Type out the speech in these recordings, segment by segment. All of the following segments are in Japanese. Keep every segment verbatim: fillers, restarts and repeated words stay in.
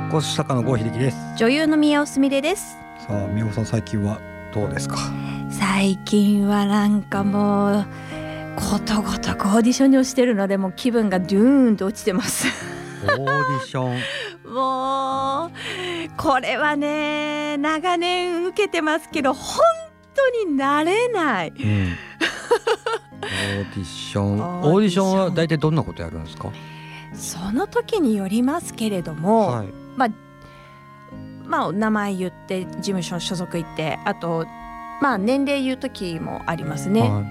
講師作家の郷秀樹です。 女優の宮尾すみれです。 さあ宮尾さん、最近はどうですか？ 最近はなんかもうことごとくオーディションに落ちてるので、もう気分がドゥーンと落ちてますオーディションもうこれはね、長年受けてますけど本当に慣れない、うん、オーディションオーディションは大体どんなことやるんですか？ その時によりますけれども、はい、まあまあ、名前言って事務所所属行って、あと、まあ、年齢言う時もありますね、はい、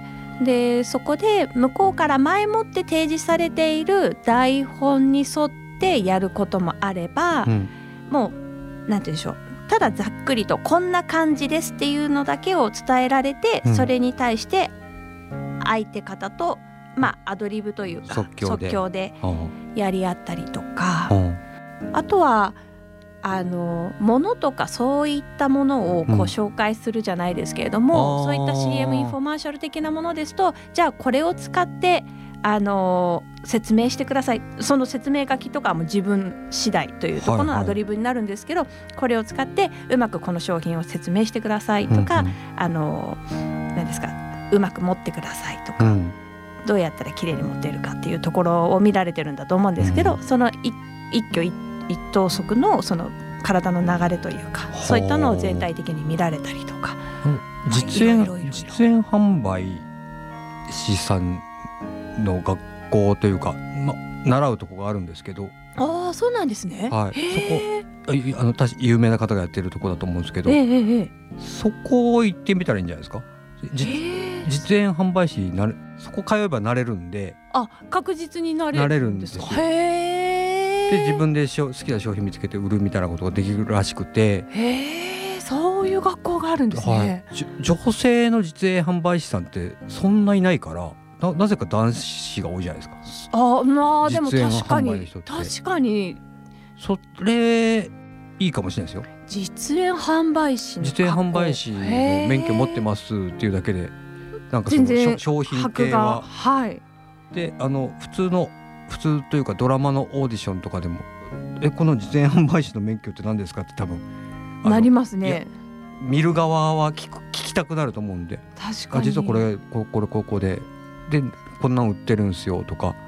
でそこで向こうから前もって提示されている台本に沿ってやることもあれば、うん、もうなんて言うんでしょう、ただざっくりとこんな感じですっていうのだけを伝えられて、うん、それに対して相手方と、まあ、アドリブというか即興で、 即興でやり合ったりとか、うん、あとはあの物とかそういったものをこう紹介するじゃないですけれども、うん、そういった シーエム インフォマーシャル的なものですと、じゃあこれを使ってあの説明してください。その説明書きとかも自分次第というところのアドリブになるんですけど、はいはい、これを使ってうまくこの商品を説明してくださいとか、うんうん、あの何ですか、うまく持ってくださいとか、うん、どうやったら綺麗に持っているかっていうところを見られてるんだと思うんですけど、うん、その一挙一一投足のその体の流れというか、そういったのを全体的に見られたりとか、 実演実演販売士さんの学校というか、ま、習うとこがあるんですけど。 ああ、そうなんですね、 はい、そこあの有名な方がやってるとこだと思うんですけど、そこ行ってみたらいいんじゃないですか。実演販売士になる、そこ通えばなれるんで。 あ、確実になれるんですか。へー。 で自分で好きな商品見つけて売るみたいなことができるらしくて。 へー、そういう学校があるんですね、 はい、女性の実演販売士さんってそんないないから、 な, なぜか男子が多いじゃないですか。 あ、まあでも確かに確かにそれいいかもしれないですよ。 実演販売士の実演販売士の免許持ってますっていうだけで、なんかその商品系は、 はい、 であの普通の普通というかドラマのオーディションとかでも、えこの実演販売士の免許って何ですかって多分なりますね。 見る側は聞く聞きたくなると思うんで、 確かに実はこれここれここででこんなん売ってるんですよとか。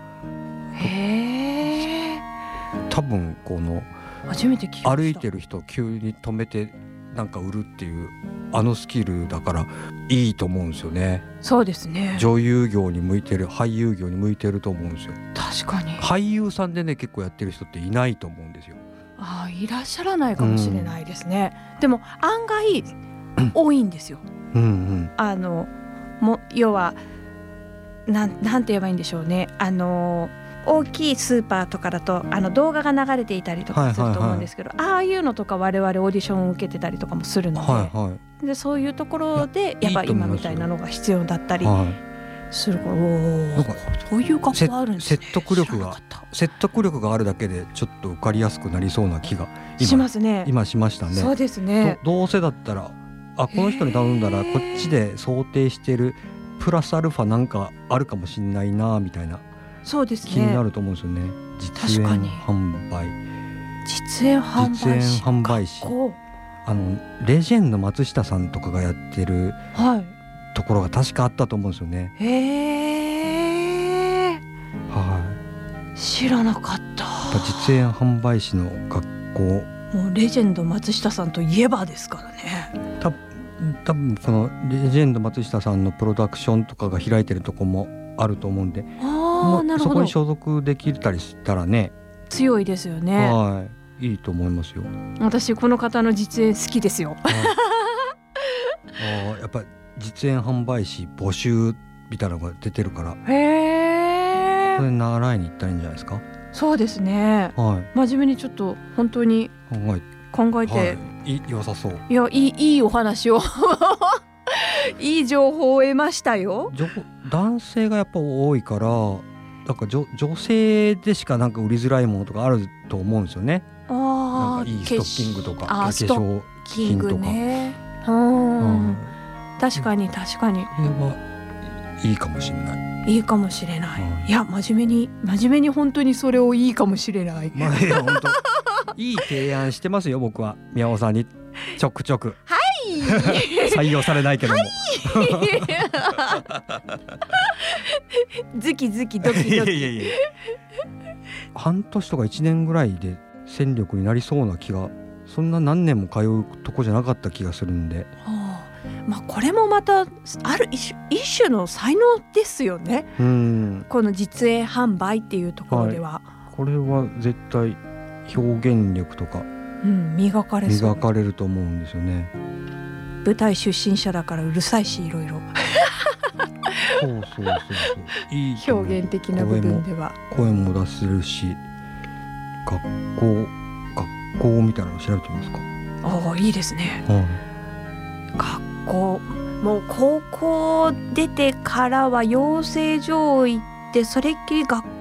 へー、 多分この初めて聞きました。 歩いてる人を急に止めてなんか売るっていうあのスキルだからいいと思うんですよね。 そうですね。 女優業に向いてる、俳優業に向いてると思うんですよ。 確かに俳優さんでね、結構やってる人っていないと思うんですよ。 ああ、いらっしゃらないかもしれないですね、うん、でも案外多いんですよ、うんうん、あのも要はなん、なんて言えばいいんでしょうね、あの大きいスーパーとかだとあの動画が流れていたりとかすると思うんですけど、はいはいはい、ああいうのとか我々オーディションを受けてたりとかもするので、はいはい、でそういうところでやっぱ今みたいなのが必要だったりするから、おそういう学校あるんですね。 説得力が説得力があるだけでちょっと受かりやすくなりそうな気が今しますね。 今しましたね。 そうですね。 ど, どうせだったらあこの人に頼んだらこっちで想定してるプラスアルファなんかあるかもしれないなみたいな。 そうですね、 気になると思うんですよね。実演販売実演販売士、 実演販売士あのレジェンド松下さんとかがやってる、はい、ところが確かあったと思うんですよね。 へー、 はい、 知らなかった。 実演販売士の学校、 もうレジェンド松下さんといえばですからね。 た多分そのレジェンド松下さんのプロダクションとかが開いてるとこもあると思うんで、 あ、なるほど、 そこに所属できたりしたらね、 強いですよね。 はい、いいと思いますよ。 私この方の実演好きですよ、はい、 あ、やっぱ実演販売士募集みたいなのが出てるから、 へー、 それ習いに行ったらいいんじゃないですか。 そうですね、はい、真面目にちょっと本当に考え、考えて、はい、 い良さそう。 いや、いい、いいお話をいい情報を得ましたよ。 男性がやっぱ多いからなんか 女, 女性でしかなんか売りづらいものとかあると思うんですよね。 あ、 なんかいいストッキングとか化粧品とか、ね、 うん、うん、確かに確かに、 それはいいかもしれない。 いいかもしれない、うん、いや真面目に真面目に本当にそれをいいかもしれない、 まあ、いや本当いい提案してますよ僕は宮尾さんにちょくちょく。 はい採用されないけども、はい、 ズキズキドキドキ。いやいやいや半年とかいちねんぐらいで戦力になりそうな気が、そんな何年も通うとこじゃなかった気がするんで、 はあ、まあ、これもまたある一 種, 一種の才能ですよね。うん、この実演販売っていうところでは、はい、これは絶対表現力とか、うん、 磨かれそう磨かれると思うんですよね。 舞台出身者だからうるさいしいろいろそうそうそうそう、いい表現的な部分では声も出せるし、学校学校みたいなの調べてみますか。 ああ、いいですね、はい、学校もう高校出てからは養成所行って、それっきり学